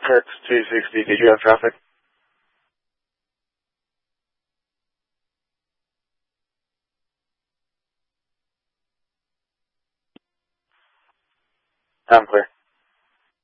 Kirk's 260. Did you have traffic? I'm clear.